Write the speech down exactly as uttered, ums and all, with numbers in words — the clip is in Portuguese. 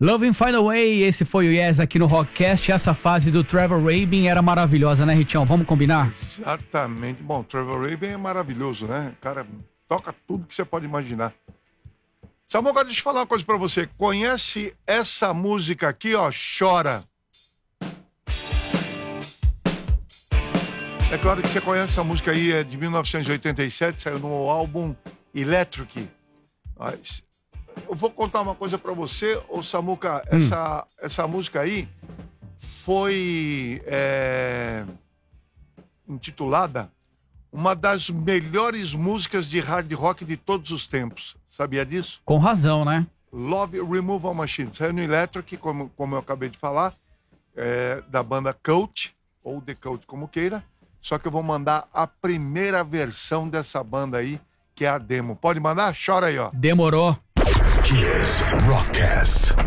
Love and Find a Way, esse foi o Yes aqui no Rockcast. Essa fase do Trevor Rabin era maravilhosa, né, Richão? Vamos combinar? Exatamente. Bom, Trevor Rabin é maravilhoso, né? O cara toca tudo que você pode imaginar. Samuca, deixa eu falar uma coisa pra você. Conhece essa música aqui, ó? Chora. É claro que você conhece essa música aí, é de mil novecentos e oitenta e sete, saiu no álbum Electric. Mas eu vou contar uma coisa pra você, ô Samuca, hum. essa, essa música aí foi é, intitulada uma das melhores músicas de hard rock de todos os tempos. Sabia disso? Com razão, né? Love Removal Machine. Saiu no Electric, como, como eu acabei de falar, é, da banda Cult, ou The Cult, como queira. Só que eu vou mandar a primeira versão dessa banda aí, que é a demo. Pode mandar? Chora aí, ó. Demorou. Kiss Rockcast.